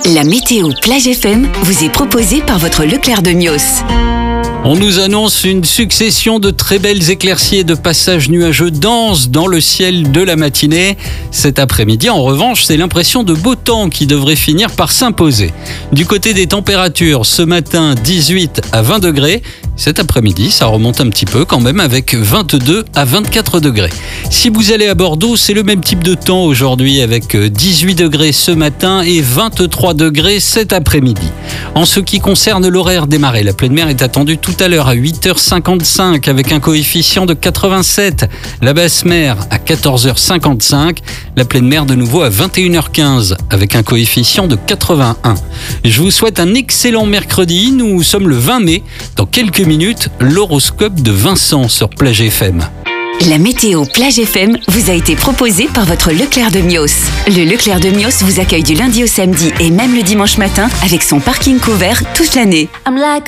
La météo Plage FM vous est proposée par votre Leclerc de Mios. On nous annonce une succession de très belles éclaircies et de passages nuageux denses dans le ciel de la matinée. Cet après-midi, en revanche, c'est l'impression de beau temps qui devrait finir par s'imposer. Du côté des températures, ce matin, 18 à 20 degrés. Cet après-midi, ça remonte un petit peu quand même avec 22 à 24 degrés. Si vous allez à Bordeaux, c'est le même type de temps aujourd'hui avec 18 degrés ce matin et 23 degrés cet après-midi. En ce qui concerne l'horaire des marées, la pleine mer est attendue tout à l'heure à 8h55 avec un coefficient de 87. La basse mer à 14h55. La pleine mer de nouveau à 21h15 avec un coefficient de 81. Je vous souhaite un excellent mercredi. Nous sommes le 20 mai. Dans quelques minutes, l'horoscope de Vincent sur Plage FM. La météo Plage FM vous a été proposée par votre Leclerc de Mios. Le Leclerc de Mios vous accueille du lundi au samedi et même le dimanche matin avec son parking couvert toute l'année. I'm like